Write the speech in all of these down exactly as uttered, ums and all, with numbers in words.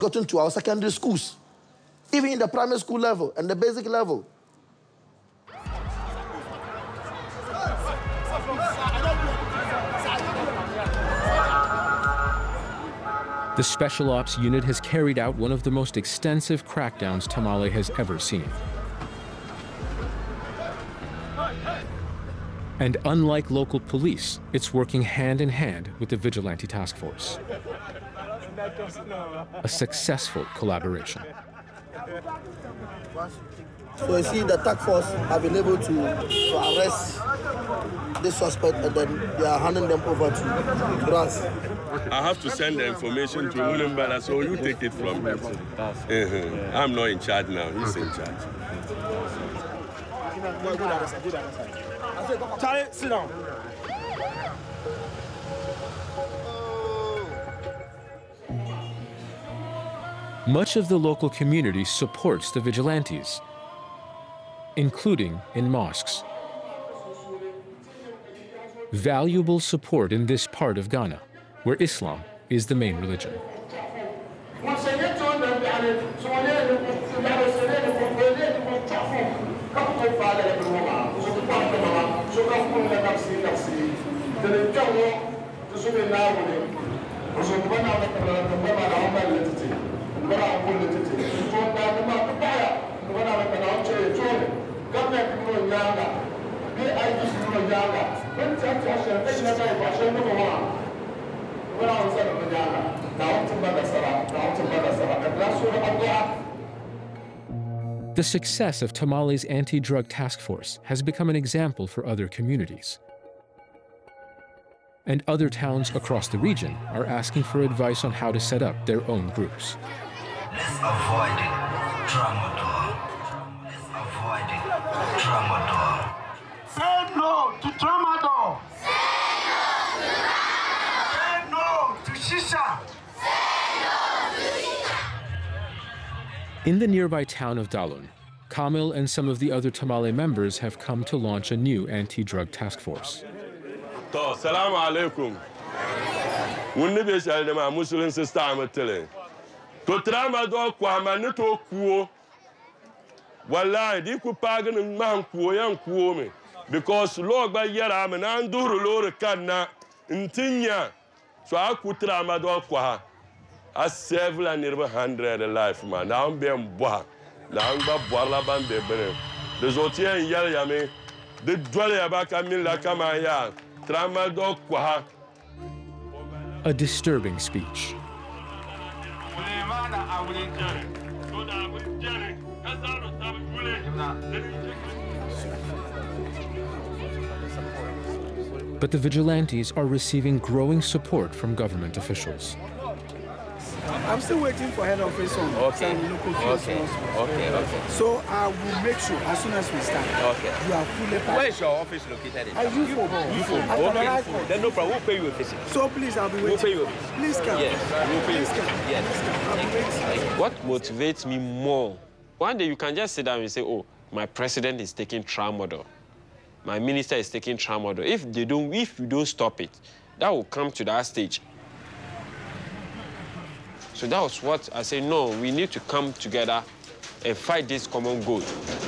gotten to our secondary schools, even in the primary school level and the basic level. The Special Ops Unit has carried out one of the most extensive crackdowns Tamale has ever seen. And unlike local police, it's working hand in hand with the Vigilante Task Force. A successful collaboration. So you see, the task force have been able to, to arrest this suspect, and then they are handing them over to, to us. I have to send the information to Mulimbala, so you take it from him. Uh-huh. I'm not in charge now, he's in charge. Charlie, sit down. Much of the local community supports the vigilantes, including in mosques. Valuable support in this part of Ghana, where Islam is the main religion. The success of Tamale's anti-drug task force has become an example for other communities. And other towns across the region are asking for advice on how to set up their own groups. Let's avoid tramadol. Let's avoid tramadol. Say no to tramadol. Say no to tramadol. Say no to shisha. Say no to shisha. In the nearby town of Dalun, Kamil and some of the other Tamale members have come to launch a new anti-drug task force. Assalamu alaikum. Wunni be shal de ma Muslim sister amatele. To tramadol kwa ma ne to kuo. Wallahi di ku pagan man kuo yan kuo me because log ba yara me na nduru lore kanna ntinya so aku tramadol kwa a several nearby hundred life man na am be mboa na ngba boarla ban be bere de zotien yel ya me de dwale ya ba kamil la kama ya tramadol kwa. A disturbing speech. But the vigilantes are receiving growing support from government officials. I'm still waiting for head office on okay. some local okay. okay, okay. So I will make sure as soon as we start, okay. you are fully packed. Where is your office located in? At U F O. U F O. Okay. Then no problem. We'll pay you a visit. So please, I'll be waiting. We'll pay you a visit. Please come. Yes. We'll pay you. Please come. Yes. Please come. I'll be waiting. What motivates me more? One day you can just sit down and say, oh, my president is taking tramadol. My minister is taking tramadol. If they don't, if you don't stop it, that will come to that stage. So that was what I say, no, we need to come together and fight this common goal.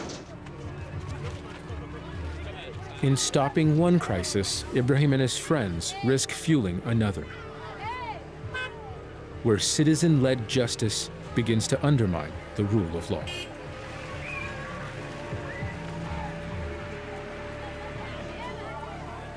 In stopping one crisis, Ibrahim and his friends risk fueling another, where citizen-led justice begins to undermine the rule of law.